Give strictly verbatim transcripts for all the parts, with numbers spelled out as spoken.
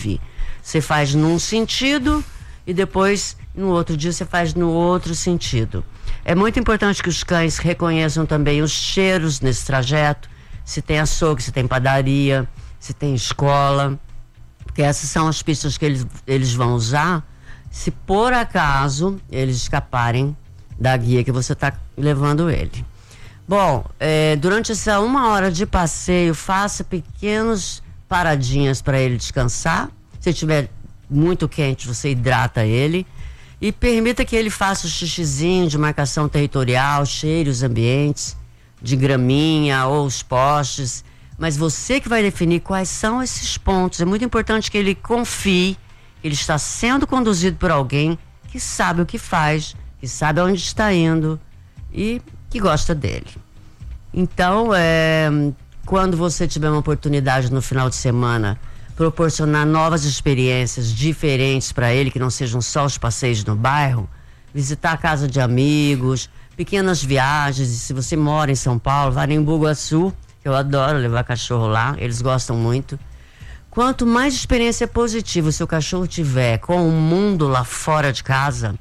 Você faz num sentido e depois no outro dia você faz no outro sentido. É muito importante que os cães reconheçam também os cheiros nesse trajeto, se tem açougue, se tem padaria, se tem escola, porque essas são as pistas que eles, eles vão usar se por acaso eles escaparem da guia que você está levando ele. Bom, é, durante essa uma hora de passeio, faça pequenas paradinhas para ele descansar. Se estiver muito quente, você hidrata ele e permita que ele faça o xixizinho de marcação territorial, cheire os ambientes de graminha ou os postes, mas você que vai definir quais são esses pontos. É muito importante que ele confie que ele está sendo conduzido por alguém que sabe o que faz, que sabe aonde está indo e que gosta dele. Então, é, quando você tiver uma oportunidade no final de semana, proporcionar novas experiências diferentes para ele, que não sejam só os passeios no bairro, visitar a casa de amigos, pequenas viagens. E se você mora em São Paulo, vá em Bugaçu, que eu adoro levar cachorro lá, eles gostam muito. Quanto mais experiência positiva o seu cachorro tiver com o mundo lá fora de casa,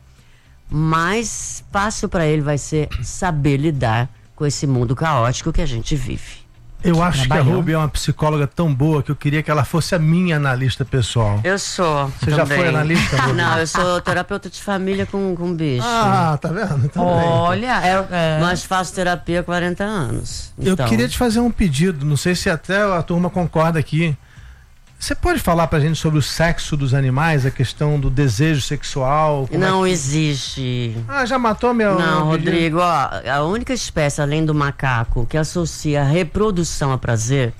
mais fácil para ele vai ser saber lidar com esse mundo caótico que a gente vive. Eu acho que a Ruby é uma psicóloga tão boa que eu queria que ela fosse a minha analista pessoal. Eu sou. Você também. já foi analista, Ruby? Não, eu sou terapeuta de família com, com bicho. Ah, tá vendo? Então, Olha, é, é... Mas faço terapia há quarenta anos. Eu então. queria te fazer um pedido, não sei se até a turma concorda aqui. Você pode falar pra gente sobre o sexo dos animais, a questão do desejo sexual? Não é que... existe. Ah, já matou meu... Não, meu Rodrigo, ó, a única espécie, além do macaco, que associa a reprodução a prazer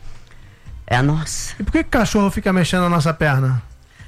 é a nossa. E por que, que cachorro fica mexendo na nossa perna?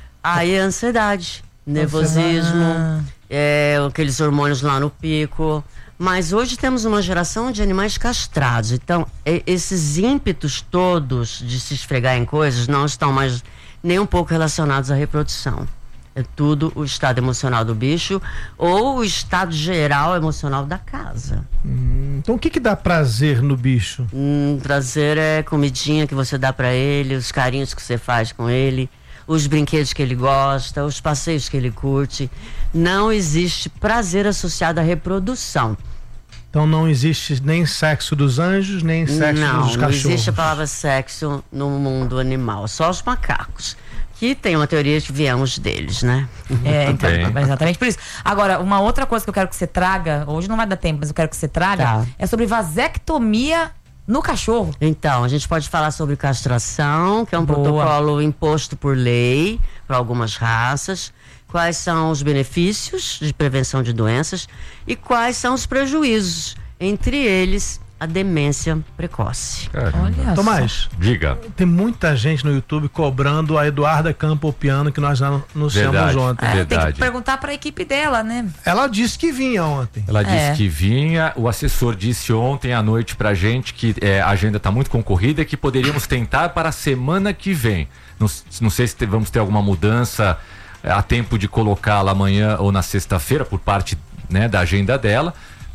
Aí é ansiedade, nervosismo, Ah. é, aqueles hormônios lá no pico. Mas hoje temos uma geração de animais castrados. Então, e, esses ímpetos todos de se esfregar em coisas não estão mais nem um pouco relacionados à reprodução. É tudo o estado emocional do bicho ou o estado geral emocional da casa. Hum, então, o que que dá prazer no bicho? Hum, prazer é comidinha que você dá pra ele, os carinhos que você faz com ele, os brinquedos que ele gosta, os passeios que ele curte. Não existe prazer associado à reprodução. Então não existe nem sexo dos anjos, nem sexo não, dos cachorros. Não existe a palavra sexo no mundo animal, só os macacos, que tem uma teoria que viemos deles, né? É, então, exatamente por isso. Agora, uma outra coisa que eu quero que você traga, hoje não vai dar tempo, mas eu quero que você traga, tá. é sobre vasectomia no cachorro. Então, a gente pode falar sobre castração, que é um Boa. protocolo imposto por lei para algumas raças. Quais são os benefícios de prevenção de doenças e quais são os prejuízos, entre eles a demência precoce. Olha Tomás, diga. Tem muita gente no YouTube cobrando a Eduarda Campopiano, que nós anunciamos ontem. É, tem que perguntar para a equipe dela, né? Ela disse que vinha ontem. Ela É. disse que vinha, o assessor disse ontem à noite pra gente que é, a agenda tá muito concorrida e que poderíamos tentar para a semana que vem. Não, não sei se te, vamos ter alguma mudança a tempo de colocá-la amanhã ou na sexta-feira por parte, né, da agenda dela,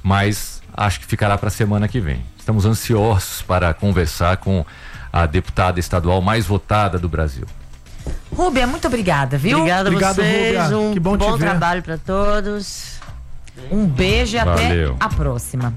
mas acho que ficará para a semana que vem. Estamos ansiosos para conversar com a deputada estadual mais votada do Brasil. Rúbia, muito obrigada, viu? Obrigada a Obrigado, vocês, Rúbia. um Que bom te bom ver. trabalho para todos. Um beijo e Valeu. até a próxima.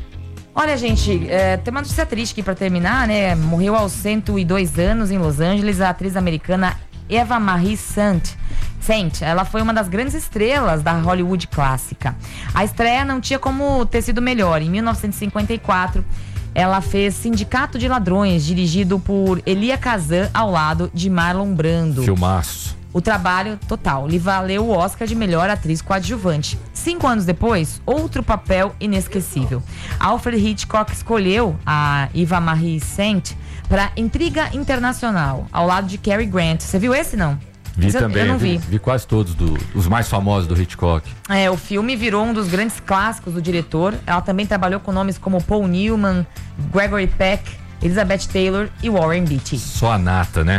Olha, gente, é, tem uma notícia triste aqui pra terminar, né? Morreu aos cento e dois anos em Los Angeles a atriz americana Eva Marie Saint. Saint, ela foi uma das grandes estrelas da Hollywood clássica. A estreia não tinha como ter sido melhor. Em mil novecentos e cinquenta e quatro, ela fez Sindicato de Ladrões, dirigido por Elia Kazan, ao lado de Marlon Brando. Filmaço. O trabalho total lhe valeu o Oscar de melhor atriz coadjuvante. Cinco anos depois, outro papel inesquecível. Alfred Hitchcock escolheu a Eva Marie Saint para Intriga Internacional, ao lado de Cary Grant. Você viu esse, não? Vi Esse eu- também, eu não vi. vi. vi quase todos, do, os mais famosos do Hitchcock. É, o filme virou um dos grandes clássicos do diretor. Ela também trabalhou com nomes como Paul Newman, Gregory Peck, Elizabeth Taylor e Warren Beatty. Só a nata, né?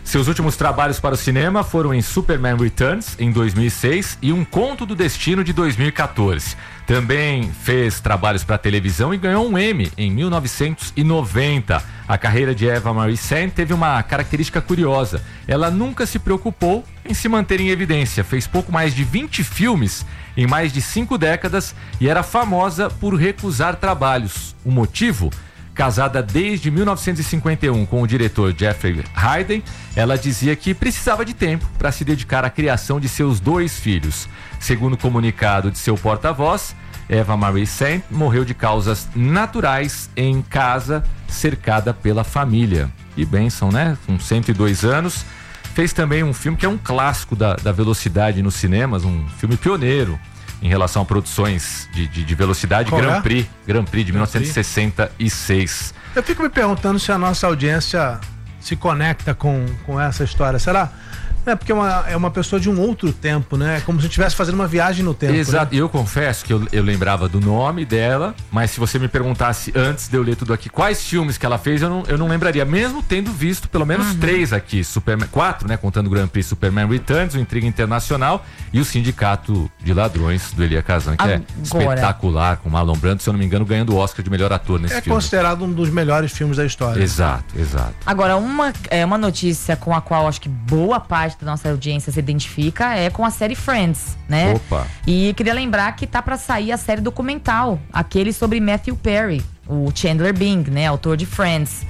Seus últimos trabalhos para o cinema foram em Superman Returns, em dois mil e seis, e Um Conto do Destino, de dois mil e quatorze. Também fez trabalhos para televisão e ganhou um Emmy em mil novecentos e noventa. A carreira de Eva Marie Saint teve uma característica curiosa. Ela nunca se preocupou em se manter em evidência. Fez pouco mais de vinte filmes em mais de cinco décadas e era famosa por recusar trabalhos. O motivo? Casada desde mil novecentos e cinquenta e um com o diretor Jeffrey Hayden, ela dizia que precisava de tempo para se dedicar à criação de seus dois filhos. Segundo o comunicado de seu porta-voz, Eva Marie Saint morreu de causas naturais em casa, cercada pela família. Que bênção, né? Com cento e dois anos. Fez também um filme que é um clássico da, da velocidade nos cinemas, um filme pioneiro em relação a produções de, de, de velocidade. Qual Grand é? Prix, Grand Prix de mil novecentos e sessenta e seis. Eu fico me perguntando se a nossa audiência se conecta com, com essa história. Será? É porque é uma, é uma pessoa de um outro tempo, né? É como se estivesse fazendo uma viagem no tempo. Exato, né? eu confesso que eu, eu lembrava do nome dela, mas se você me perguntasse antes de eu ler tudo aqui, quais filmes que ela fez, eu não, eu não lembraria, mesmo tendo visto pelo menos uhum. três aqui, Superman, quatro, né? Contando o Grand Prix, Superman Returns, o Intriga Internacional e o Sindicato de Ladrões, do Elia Kazan, que Agora. é espetacular, com Marlon Brando, se eu não me engano, ganhando o Oscar de melhor ator nesse é filme. É considerado um dos melhores filmes da história. Exato, exato. Agora, uma, é, uma notícia com a qual acho que boa parte da nossa audiência se identifica é com a série Friends, né? Opa. E queria lembrar que tá pra sair a série documental, aquele sobre Matthew Perry, o Chandler Bing, né? Autor de Friends.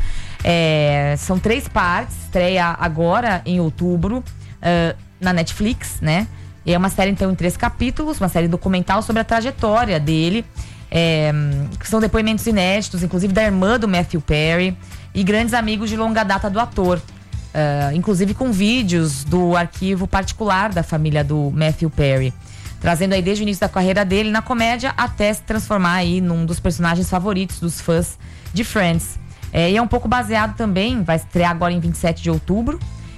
É, são três partes, estreia agora em outubro uh, na Netflix, né? E é uma série, então, em três capítulos, uma série documental sobre a trajetória dele. É, que são depoimentos inéditos, inclusive da irmã do Matthew Perry e grandes amigos de longa data do ator. Uh, inclusive com vídeos do arquivo particular da família do Matthew Perry, trazendo aí desde o início da carreira dele na comédia até se transformar aí num dos personagens favoritos dos fãs de Friends. É, e é um pouco baseado também, vai estrear agora em vinte e sete de outubro,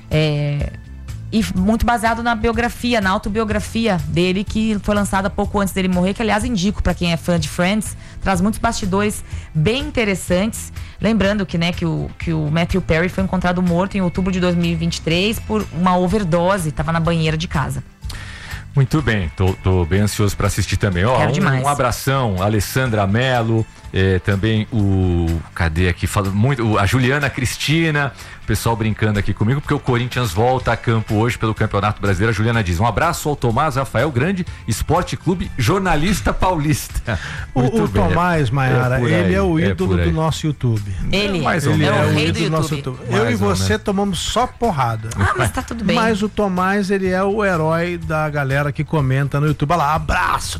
é, e muito baseado na biografia, na autobiografia dele, que foi lançada pouco antes dele morrer, que aliás indico para quem é fã de Friends, traz muitos bastidores bem interessantes. Lembrando que, né, que, o, que o Matthew Perry foi encontrado morto em outubro de dois mil e vinte e três por uma overdose, estava na banheira de casa. Muito bem, tô, tô bem ansioso para assistir também. Ó, um, um abração, Alessandra Mello, eh, também o. Cadê aqui? Falo muito, a Juliana Cristina, o pessoal brincando aqui comigo, porque o Corinthians volta a campo hoje pelo Campeonato Brasileiro. A Juliana diz: um abraço ao Tomás Rafael, grande Esporte Clube, jornalista paulista. O, o Tomás, Maiara, é ele é o ídolo é do nosso YouTube. Ele, mais ele é, é o rei do, do nosso YouTube. Eu mais e você ou, né? tomamos só porrada. Ah, mas tá tudo bem. Mas o Tomás, ele é o herói da galera que comenta no YouTube. Olha lá, abraço,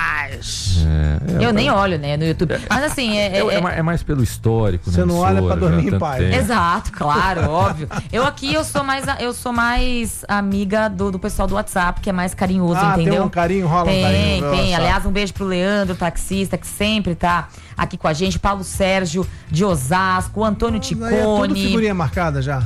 Tomás! É, eu é, nem olho, né, no YouTube. Mas assim, é, é, é, é mais pelo histórico. Você não olha pra dormir em paz. Exato, claro, óbvio. Eu aqui, eu sou mais, eu sou mais amiga do, do pessoal do WhatsApp, que é mais carinhoso, ah, entendeu? Tem um carinho, rola tem, um carinho. Tem, tem. Aliás, um beijo pro Leandro, taxista, que sempre tá aqui com a gente. Paulo Sérgio, de Osasco, o Antônio Ticone. É tudo figurinha marcada já?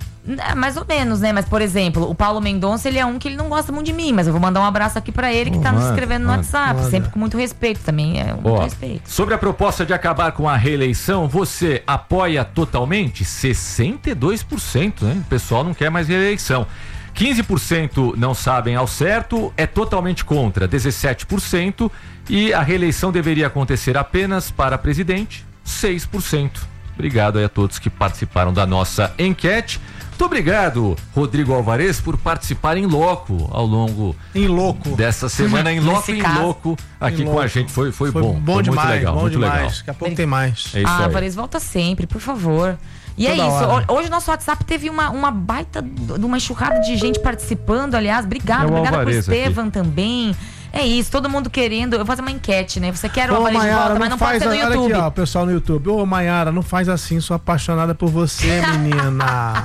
É, mais ou menos, né? Mas, por exemplo, o Paulo Mendonça, ele é um que ele não gosta muito de mim, mas eu vou mandar um abraço aqui pra ele, que oh, tá mano, nos escrevendo no mano, WhatsApp, mano. Sempre com muito respeito também, é muito oh, respeito. Sobre a proposta de acabar com a reeleição, você apoia totalmente? sessenta e dois por cento, né? O pessoal não quer mais reeleição. quinze por cento não sabem ao certo, é totalmente contra, dezessete por cento, e a reeleição deveria acontecer apenas para presidente, seis por cento. Obrigado aí a todos que participaram da nossa enquete. Muito obrigado, Rodrigo Alvarez, por participar em loco ao longo em louco. dessa semana, em loco e em louco, aqui em com louco. a gente. Foi, foi, foi bom. Bom foi demais, muito legal, bom muito demais. legal. Daqui a pouco tem mais. É isso ah, aí. Alvarez, volta sempre, por favor. E Toda é isso, hora. Hoje o nosso WhatsApp teve uma, uma baita, uma enxurrada de gente participando, aliás, obrigado, é obrigada pro Estevam também. É isso, todo mundo querendo. Eu vou fazer uma enquete, né? Você quer o Alvarez de volta, mas não pode ser no YouTube. Olha aqui, ó, pessoal no YouTube. Ô, Maiara, não faz assim, sou apaixonada por você, menina.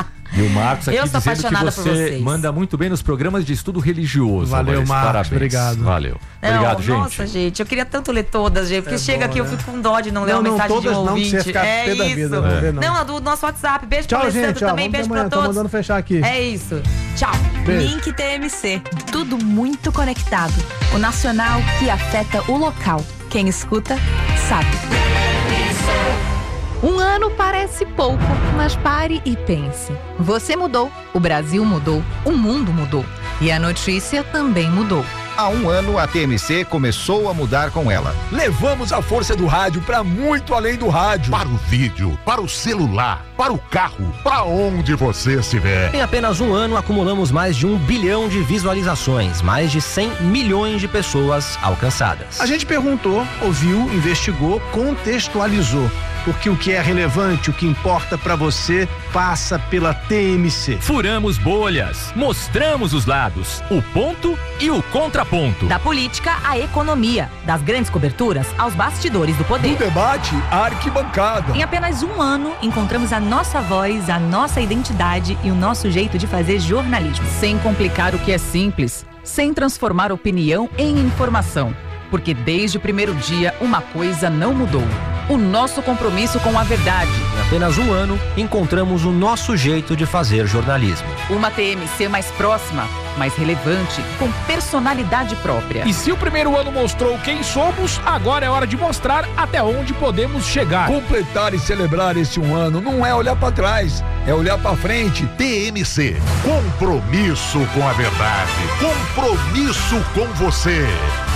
E o Marcos aqui eu sou dizendo que você manda muito bem nos programas de estudo religioso. Valeu, Marcos. Parabéns. Obrigado. Valeu. Não, obrigado, gente. Nossa, gente, eu queria tanto ler todas, gente, porque é chega bom, aqui, né? Eu fico com dó de não, não ler uma não, mensagem todas de um não, ouvinte. Você ficar é pé da isso. Vida, não, é. não. não, a do nosso WhatsApp. Beijo Tchau, pro Alessandro gente, também, ó, beijo amanhã, pra todos. Tô mandando fechar aqui. É isso. Tchau. Beijo. Link T M C. Tudo muito conectado. O nacional que afeta o local. Quem escuta, sabe. Um ano parece pouco, mas pare e pense. Você mudou, o Brasil mudou, o mundo mudou. E a notícia também mudou. Há um ano, a T M C começou a mudar com ela. Levamos a força do rádio para muito além do rádio. Para o vídeo, para o celular, para o carro, para onde você estiver. Em apenas um ano, acumulamos mais de um bilhão de visualizações, mais de cem milhões de pessoas alcançadas. A gente perguntou, ouviu, investigou, contextualizou. Porque o que é relevante, o que importa para você, passa pela T M C. Furamos bolhas, mostramos os lados, o ponto e o contraponto. Da política à economia, das grandes coberturas aos bastidores do poder. Do debate à arquibancada. Em apenas um ano, encontramos a nossa voz, a nossa identidade e o nosso jeito de fazer jornalismo. Sem complicar o que é simples, sem transformar opinião em informação. Porque desde o primeiro dia, uma coisa não mudou. O nosso compromisso com a verdade. Em apenas um ano, encontramos o nosso jeito de fazer jornalismo. Uma T M C mais próxima, mais relevante, com personalidade própria. E se o primeiro ano mostrou quem somos, agora é hora de mostrar até onde podemos chegar. Completar e celebrar esse um ano não é olhar para trás, é olhar para frente. T M C, compromisso com a verdade, compromisso com você.